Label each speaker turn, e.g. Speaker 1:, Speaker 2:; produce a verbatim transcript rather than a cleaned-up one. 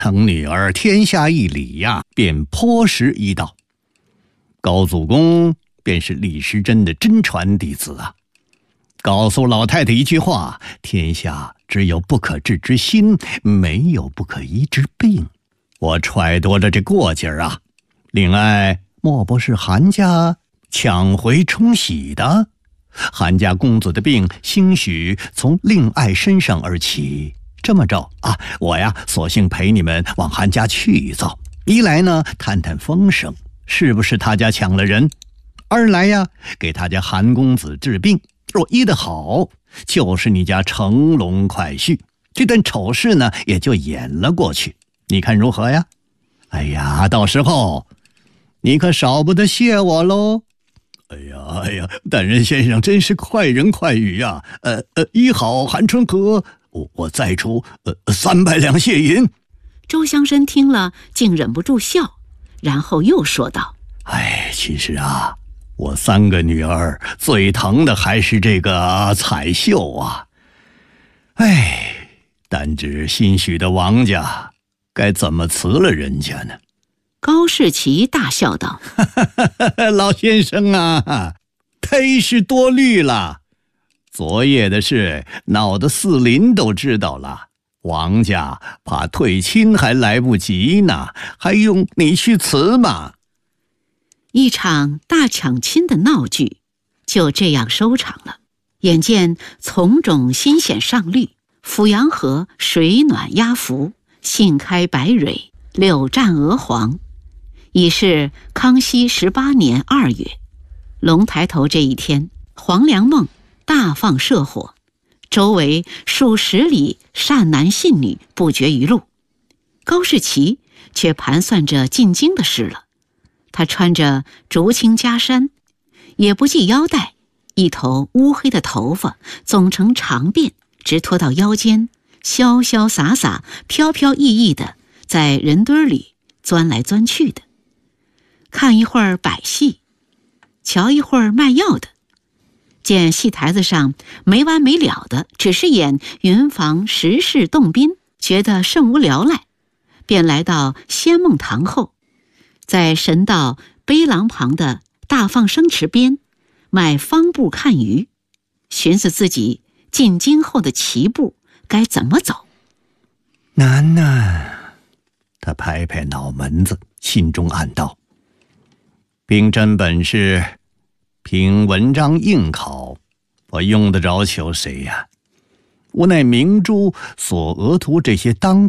Speaker 1: 疼女儿天下一理呀，便颇识一道。高祖公便是李时珍的真传弟子啊。告诉老太太一句话：天下只有不可治之心，没有不可医之病。我揣度着这过节啊，另外莫不是韩家抢回冲喜的？韩家公子的病兴许从令爱身上而起。这么着啊，我呀索性陪你们往韩家去一遭，一来呢探探风声，是不是他家抢了人；二来呀给他家韩公子治病，若医得好，就是你家乘龙快婿，这段丑事呢也就演了过去，你看如何呀？哎呀，到时候你可少不得谢我喽。哎呀哎呀，担任先生真是快人快语呀！呃呃，医好韩春和，我我再出呃三百两谢银。
Speaker 2: 周乡绅听了，竟忍不住笑，然后又说道：“
Speaker 1: 哎，其实啊，我三个女儿最疼的还是这个彩绣啊。哎，但只新许的王家，该怎么辞了人家呢？”
Speaker 2: 高士奇大笑道：“
Speaker 1: 老先生啊，忒是多虑了。昨夜的事闹得四邻都知道了，王家怕退亲还来不及呢，还用你去辞吗？”
Speaker 2: 一场大抢亲的闹剧就这样收场了。眼见从种新鲜上绿，阜阳河水暖鸭浮，杏开白蕊，柳绽鹅黄。已是康熙十八年二月，龙抬头这一天，黄粱梦大放社火，周围数十里善男信女不绝于路。高士奇却盘算着进京的事了。他穿着竹青袈衫，也不系腰带，一头乌黑的头发总成长辫，直拖到腰间，潇潇洒洒飘飘逸逸的在人堆里钻来钻去的。看一会儿摆戏，瞧一会儿卖药的，见戏台子上没完没了的只是演云房时事动宾，觉得甚无聊赖，便来到仙梦堂后，在神道碑廊旁的大放生池边买方步看鱼，寻思自己进京后的棋步该怎么走。
Speaker 1: 难呐！他拍拍脑门子，心中暗道：凭真本事，凭文章应考，我用得着求谁呀？无奈明珠所额图这些当